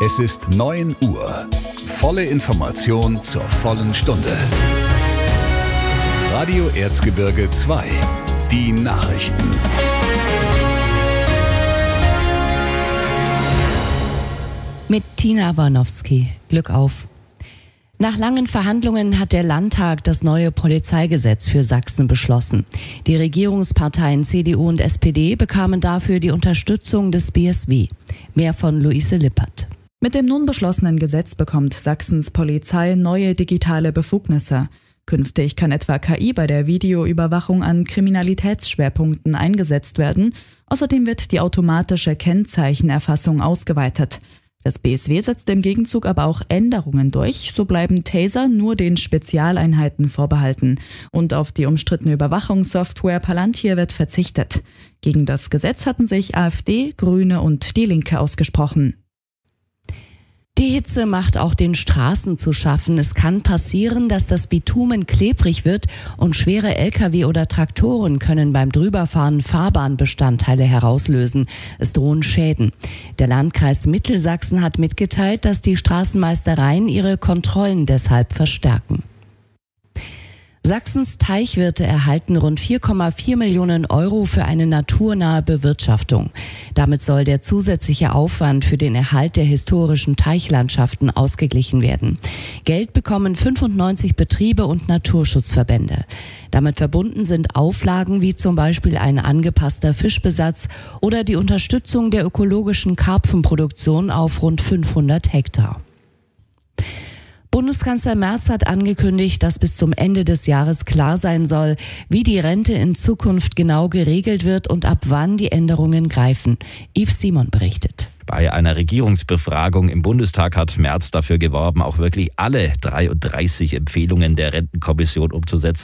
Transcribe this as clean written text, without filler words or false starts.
Es ist 9 Uhr. Volle Information zur vollen Stunde. Radio Erzgebirge 2. Die Nachrichten. Mit Tina Warnowski. Glück auf. Nach langen Verhandlungen hat der Landtag das neue Polizeigesetz für Sachsen beschlossen. Die Regierungsparteien CDU und SPD bekamen dafür die Unterstützung des BSW. Mehr von Luise Lippert. Mit dem nun beschlossenen Gesetz bekommt Sachsens Polizei neue digitale Befugnisse. Künftig kann etwa KI bei der Videoüberwachung an Kriminalitätsschwerpunkten eingesetzt werden. Außerdem wird die automatische Kennzeichenerfassung ausgeweitet. Das BSW setzt im Gegenzug aber auch Änderungen durch. So bleiben Taser nur den Spezialeinheiten vorbehalten. Und auf die umstrittene Überwachungssoftware Palantir wird verzichtet. Gegen das Gesetz hatten sich AfD, Grüne und die Linke ausgesprochen. Die Hitze macht auch den Straßen zu schaffen. Es kann passieren, dass das Bitumen klebrig wird und schwere Lkw oder Traktoren können beim Drüberfahren Fahrbahnbestandteile herauslösen. Es drohen Schäden. Der Landkreis Mittelsachsen hat mitgeteilt, dass die Straßenmeistereien ihre Kontrollen deshalb verstärken. Sachsens Teichwirte erhalten rund 4,4 Millionen Euro für eine naturnahe Bewirtschaftung. Damit soll der zusätzliche Aufwand für den Erhalt der historischen Teichlandschaften ausgeglichen werden. Geld bekommen 95 Betriebe und Naturschutzverbände. Damit verbunden sind Auflagen wie zum Beispiel ein angepasster Fischbesatz oder die Unterstützung der ökologischen Karpfenproduktion auf rund 500 Hektar. Bundeskanzler Merz hat angekündigt, dass bis zum Ende des Jahres klar sein soll, wie die Rente in Zukunft genau geregelt wird und ab wann die Änderungen greifen. Yves Simon berichtet. Bei einer Regierungsbefragung im Bundestag hat Merz dafür geworben, auch wirklich alle 33 Empfehlungen der Rentenkommission umzusetzen.